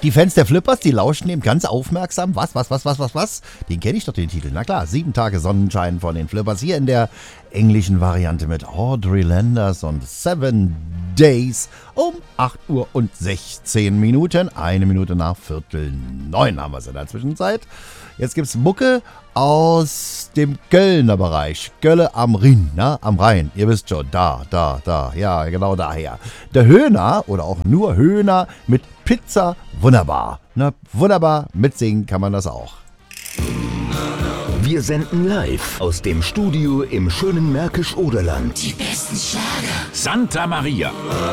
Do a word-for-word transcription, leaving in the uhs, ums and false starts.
Die Fans der Flippers, die lauschen eben ganz aufmerksam. Was, was, was, was, was, was? Den kenne ich doch, den Titel. Na klar, sieben Tage Sonnenschein von den Flippers. Hier in der englischen Variante mit Audrey Landers und Seven Days um acht Uhr und sechzehn Minuten. Eine Minute nach Viertel neun haben wir es in der Zwischenzeit. Jetzt gibt's Mucke aus dem Kölner Bereich. Gölle am Rhin, na, am Rhein. Ihr wisst schon, da, da, da, ja, genau daher. Der Höhner oder auch nur Höhner mit Pizza, wunderbar. Na, wunderbar, mitsingen kann man das auch. Wir senden live aus dem Studio im schönen Märkisch-Oderland. Die besten Schlager. Santa Maria.